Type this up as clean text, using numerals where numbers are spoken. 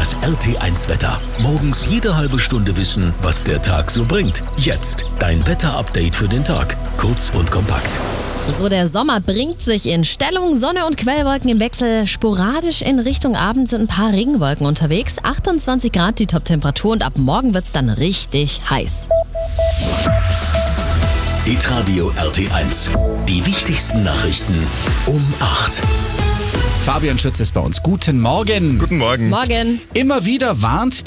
Das RT1 Wetter. Morgens jede halbe Stunde wissen, was der Tag so bringt. Jetzt dein Wetterupdate für den Tag. Kurz und kompakt. So, der Sommer bringt sich in Stellung. Sonne und Quellwolken im Wechsel. Sporadisch in Richtung Abend sind ein paar Regenwolken unterwegs. 28 Grad die Top-Temperatur und ab morgen wird's dann richtig heiß. Hitradio RT1. Die wichtigsten Nachrichten um 8. Fabian Schütz ist bei uns. Guten Morgen. Guten Morgen. Morgen. Immer wieder warnt